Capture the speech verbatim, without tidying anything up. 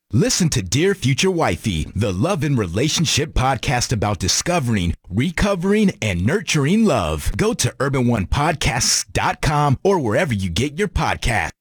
Listen to Dear Future Wifey, the love and relationship podcast about discovering, recovering, and nurturing love. Go to urban one podcasts dot com or wherever you get your podcasts.